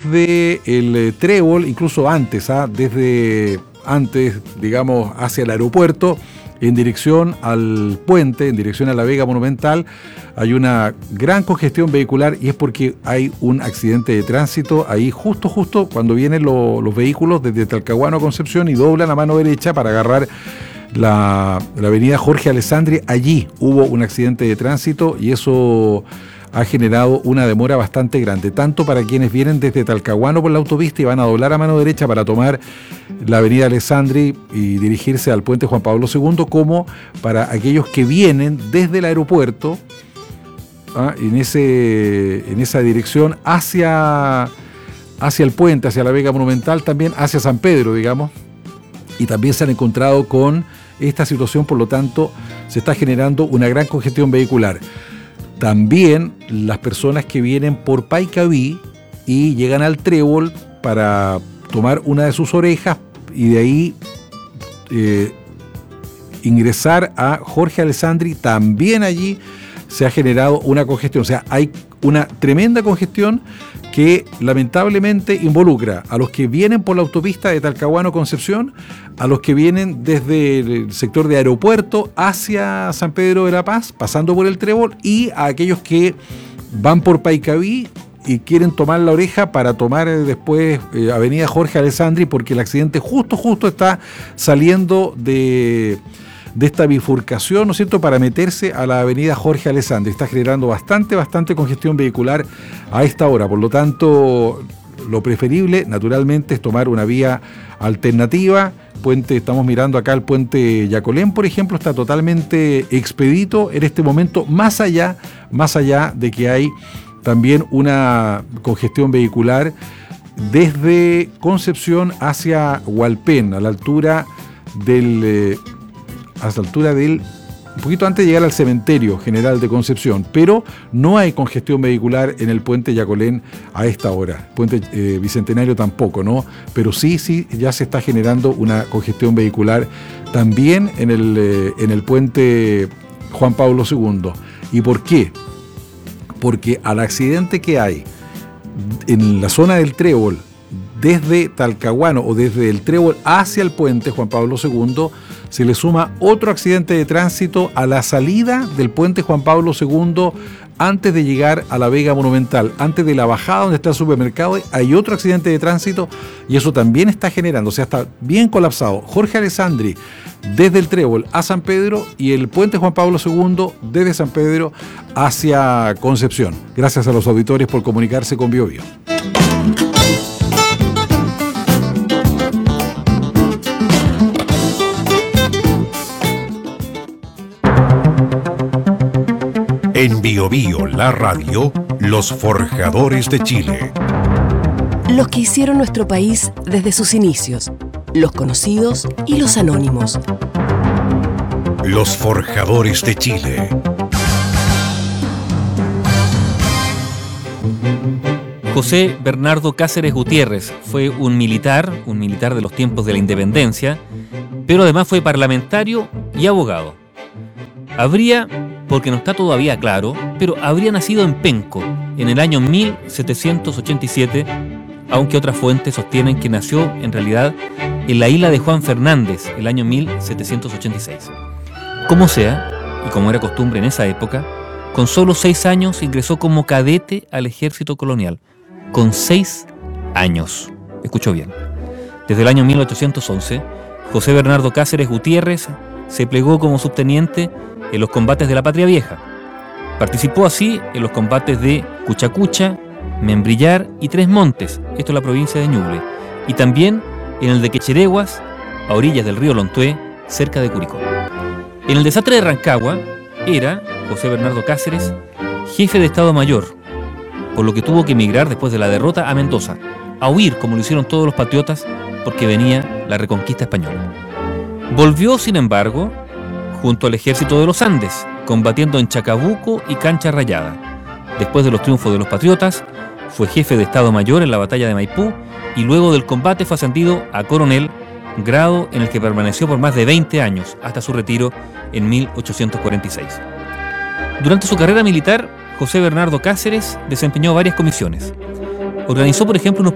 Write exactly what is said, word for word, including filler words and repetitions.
desde el eh, Trébol, incluso antes, ¿ah? desde antes, digamos, hacia el aeropuerto, en dirección al puente, en dirección a la Vega Monumental, hay una gran congestión vehicular y es porque hay un accidente de tránsito ahí justo, justo cuando vienen lo, los vehículos desde Talcahuano a Concepción y doblan a mano derecha para agarrar la, la avenida Jorge Alessandri. Allí hubo un accidente de tránsito y eso ha generado una demora bastante grande, tanto para quienes vienen desde Talcahuano por la autopista y van a doblar a mano derecha para tomar la avenida Alessandri y dirigirse al puente Juan Pablo segundo, como para aquellos que vienen desde el aeropuerto, ¿ah? en, ese, en esa dirección hacia, hacia el puente, hacia la Vega Monumental, también hacia San Pedro, digamos, y también se han encontrado con esta situación, por lo tanto se está generando una gran congestión vehicular. También las personas que vienen por Paicaví y llegan al Trébol para tomar una de sus orejas y de ahí eh, ingresar a Jorge Alessandri, también allí se ha generado una congestión. O sea, hay una tremenda congestión que lamentablemente involucra a los que vienen por la autopista de Talcahuano a Concepción, a los que vienen desde el sector de aeropuerto hacia San Pedro de la Paz, pasando por el Trébol, y a aquellos que van por Paicaví y quieren tomar la oreja para tomar después eh, avenida Jorge Alessandri, porque el accidente justo, justo está saliendo de... de esta bifurcación, ¿no es cierto?, para meterse a la avenida Jorge Alessandri. Está generando bastante, bastante congestión vehicular a esta hora. Por lo tanto, lo preferible, naturalmente, es tomar una vía alternativa. Puente, estamos mirando acá el puente Yacolén, por ejemplo, está totalmente expedito en este momento, más allá, más allá de que hay también una congestión vehicular desde Concepción hacia Hualpén, a la altura del... Eh, a la altura del, un poquito antes de llegar al cementerio general de Concepción, pero no hay congestión vehicular en el puente Yacolén a esta hora, puente eh, Bicentenario tampoco, ¿no? Pero sí, sí, ya se está generando una congestión vehicular también en el, eh, en el puente Juan Pablo segundo. ¿Y por qué? Porque al accidente que hay en la zona del Trébol, desde Talcahuano o desde el Trébol hacia el puente Juan Pablo segundo, se le suma otro accidente de tránsito a la salida del puente Juan Pablo segundo antes de llegar a la Vega Monumental, antes de la bajada donde está el supermercado, hay otro accidente de tránsito y eso también está generando, o sea, está bien colapsado. Jorge Alessandri desde el Trébol a San Pedro y el puente Juan Pablo segundo desde San Pedro hacia Concepción. Gracias a los auditores por comunicarse con Bio Bio. En Bio Bio, la radio, los forjadores de Chile. Los que hicieron nuestro país desde sus inicios, los conocidos y los anónimos. Los forjadores de Chile. José Bernardo Cáceres Gutiérrez fue un militar, un militar de los tiempos de la independencia, pero además fue parlamentario y abogado. Habría, porque no está todavía claro, pero habría nacido en Penco en el año mil setecientos ochenta y siete, aunque otras fuentes sostienen que nació en realidad en la isla de Juan Fernández el año mil setecientos ochenta y seis. Como sea, y como era costumbre en esa época, con solo seis años ingresó como cadete al ejército colonial. Con seis años. Escuchó bien. Desde el año mil ochocientos once, José Bernardo Cáceres Gutiérrez se plegó como subteniente en los combates de la Patria Vieja. Participó así en los combates de Cuchacucha, Membrillar y Tres Montes, esto es la provincia de Ñuble, y también en el de Quechereguas, a orillas del río Lontué, cerca de Curicó. En el desastre de Rancagua era José Bernardo Cáceres jefe de Estado Mayor, por lo que tuvo que emigrar después de la derrota a Mendoza, a huir como lo hicieron todos los patriotas porque venía la reconquista española. Volvió, sin embargo, junto al ejército de los Andes, combatiendo en Chacabuco y Cancha Rayada. Después de los triunfos de los patriotas, fue jefe de Estado Mayor en la batalla de Maipú y luego del combate fue ascendido a coronel, grado en el que permaneció por más de veinte años, hasta su retiro en mil ochocientos cuarenta y seis. Durante su carrera militar, José Bernardo Cáceres desempeñó varias comisiones. Organizó, por ejemplo, unos